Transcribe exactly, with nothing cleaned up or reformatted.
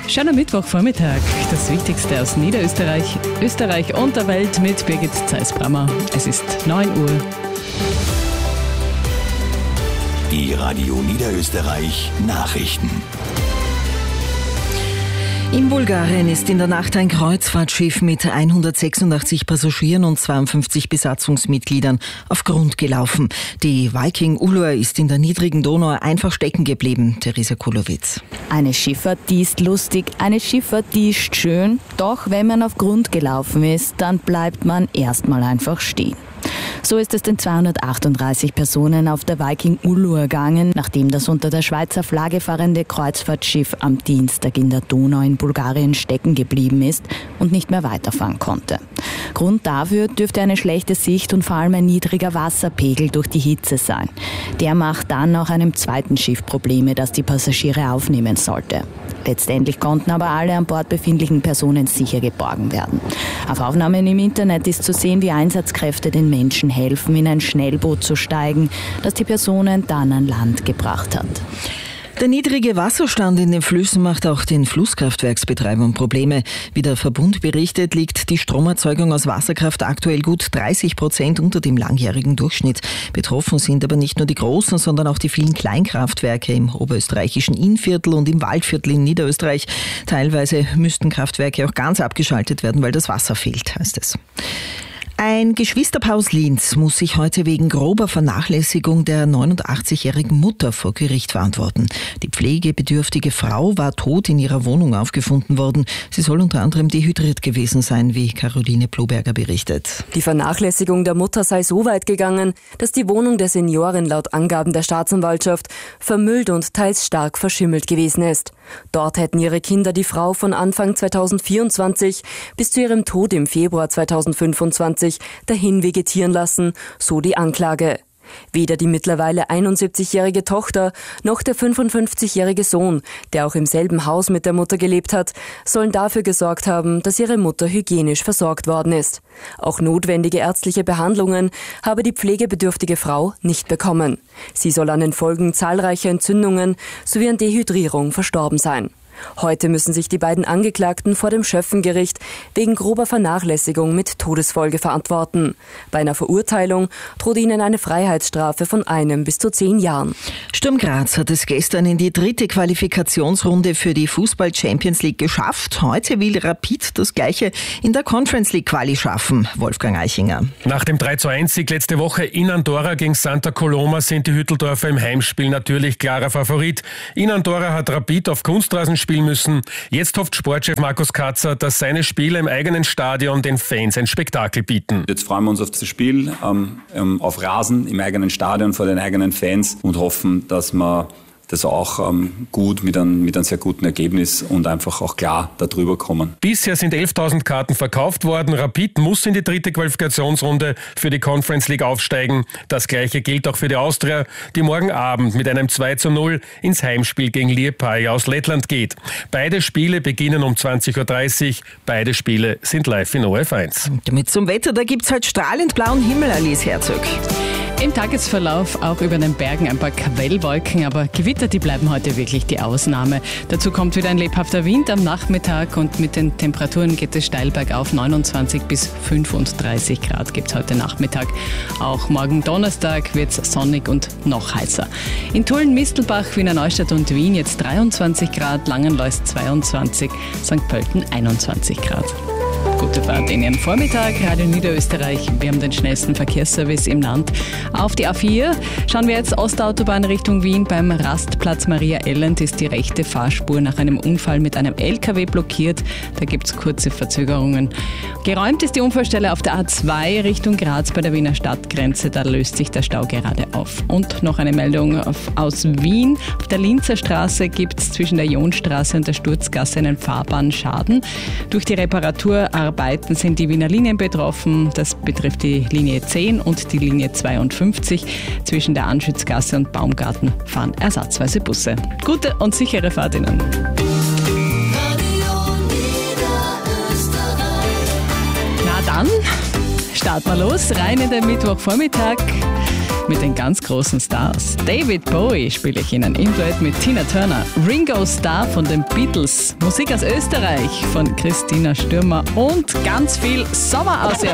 Schöner Mittwochvormittag. Das Wichtigste aus Niederösterreich, Österreich und der Welt mit Birgit Zeiss-Brammer. Es ist neun Uhr. Die Radio Niederösterreich Nachrichten. In Bulgarien ist in der Nacht ein Kreuzfahrtschiff mit hundertsechsundachtzig Passagieren und zweiundfünfzig Besatzungsmitgliedern auf Grund gelaufen. Die Viking Ulur ist in der niedrigen Donau einfach stecken geblieben. Theresa Kulowitz. Eine Schifffahrt, die ist lustig, eine Schifffahrt, die ist schön. Doch wenn man auf Grund gelaufen ist, dann bleibt man erstmal einfach stehen. So ist es den zweihundertachtunddreißig Personen auf der Viking Ulur ergangen, nachdem das unter der Schweizer Flagge fahrende Kreuzfahrtschiff am Dienstag in der Donau in Bulgarien stecken geblieben ist und nicht mehr weiterfahren konnte. Grund dafür dürfte eine schlechte Sicht und vor allem ein niedriger Wasserpegel durch die Hitze sein. Der macht dann auch einem zweiten Schiff Probleme, das die Passagiere aufnehmen sollte. Letztendlich konnten aber alle an Bord befindlichen Personen sicher geborgen werden. Auf Aufnahmen im Internet ist zu sehen, wie Einsatzkräfte den Menschen helfen, in ein Schnellboot zu steigen, das die Personen dann an Land gebracht hat. Der niedrige Wasserstand in den Flüssen macht auch den Flusskraftwerksbetreibern Probleme. Wie der Verbund berichtet, liegt die Stromerzeugung aus Wasserkraft aktuell gut dreißig Prozent unter dem langjährigen Durchschnitt. Betroffen sind aber nicht nur die großen, sondern auch die vielen Kleinkraftwerke im oberösterreichischen Innviertel und im Waldviertel in Niederösterreich. Teilweise müssten Kraftwerke auch ganz abgeschaltet werden, weil das Wasser fehlt, heißt es. Ein Geschwisterpaar aus Linz muss sich heute wegen grober Vernachlässigung der neunundachtzigjährigen Mutter vor Gericht verantworten. Die pflegebedürftige Frau war tot in ihrer Wohnung aufgefunden worden. Sie soll unter anderem dehydriert gewesen sein, wie Caroline Bloberger berichtet. Die Vernachlässigung der Mutter sei so weit gegangen, dass die Wohnung der Seniorin laut Angaben der Staatsanwaltschaft vermüllt und teils stark verschimmelt gewesen ist. Dort hätten ihre Kinder die Frau von Anfang zweitausendvierundzwanzig bis zu ihrem Tod im Februar zweitausendfünfundzwanzig dahin vegetieren lassen, so die Anklage. Weder die mittlerweile einundsiebzigjährige Tochter noch der fünfundfünfzigjährige Sohn, der auch im selben Haus mit der Mutter gelebt hat, sollen dafür gesorgt haben, dass ihre Mutter hygienisch versorgt worden ist. Auch notwendige ärztliche Behandlungen habe die pflegebedürftige Frau nicht bekommen. Sie soll an den Folgen zahlreicher Entzündungen sowie an Dehydrierung verstorben sein. Heute müssen sich die beiden Angeklagten vor dem Schöffengericht wegen grober Vernachlässigung mit Todesfolge verantworten. Bei einer Verurteilung droht ihnen eine Freiheitsstrafe von einem bis zu zehn Jahren. Sturm Graz hat es gestern in die dritte Qualifikationsrunde für die Fußball-Champions League geschafft. Heute will Rapid das Gleiche in der Conference League Quali schaffen. Wolfgang Eichinger. Nach dem drei zu eins Sieg letzte Woche in Andorra gegen Santa Coloma sind die Hütteldorfer im Heimspiel natürlich klarer Favorit. In Andorra hat Rapid auf Kunstrasen spielen müssen. Jetzt hofft Sportchef Markus Katzer, dass seine Spiele im eigenen Stadion den Fans ein Spektakel bieten. Jetzt freuen wir uns auf das Spiel, ähm, auf Rasen, im eigenen Stadion vor den eigenen Fans und hoffen, dass wir das auch ähm, gut mit einem, mit einem sehr guten Ergebnis und einfach auch klar darüber kommen. Bisher sind elftausend Karten verkauft worden. Rapid muss in die dritte Qualifikationsrunde für die Conference League aufsteigen. Das Gleiche gilt auch für die Austria, die morgen Abend mit einem zwei zu null ins Heimspiel gegen Liepāja aus Lettland geht. Beide Spiele beginnen um zwanzig Uhr dreißig. Beide Spiele sind live in O F eins. Damit zum Wetter, da gibt's halt strahlend blauen Himmel, Alice Herzog. Im Tagesverlauf auch über den Bergen ein paar Quellwolken, aber Gewitter, die bleiben heute wirklich die Ausnahme. Dazu kommt wieder ein lebhafter Wind am Nachmittag und mit den Temperaturen geht es steil bergauf. neunundzwanzig bis fünfunddreißig Grad gibt es heute Nachmittag. Auch morgen Donnerstag wird es sonnig und noch heißer. In Tulln, Mistelbach, Wiener Neustadt und Wien jetzt dreiundzwanzig Grad, Langenlois zweiundzwanzig, Sankt Pölten einundzwanzig Grad. Gute Fahrt in Ihren Vormittag, Radio Niederösterreich. Wir haben den schnellsten Verkehrsservice im Land. Auf die A vier schauen wir jetzt Ostautobahn Richtung Wien. Beim Rastplatz Maria Elend ist die rechte Fahrspur nach einem Unfall mit einem L K W blockiert. Da gibt es kurze Verzögerungen. Geräumt ist die Unfallstelle auf der A zwei Richtung Graz bei der Wiener Stadtgrenze. Da löst sich der Stau gerade auf. Und noch eine Meldung auf, aus Wien. Auf der Linzer Straße gibt es zwischen der Jonstraße und der Sturzgasse einen Fahrbahnschaden. Durch die Reparaturarbeiten sind die Wiener Linien betroffen. Das betrifft die Linie zehn und die Linie zweiundfünfzig. Zwischen der Anschützgasse und Baumgarten fahren ersatzweise Busse. Gute und sichere Fahrt Ihnen. Na dann, starten wir los, rein in den Mittwochvormittag. mit den ganz großen Stars. David Bowie spiele ich Ihnen im Duett mit Tina Turner. Ringo Starr von den Beatles. Musik aus Österreich von Christina Stürmer und ganz viel Sommer aus Ihrem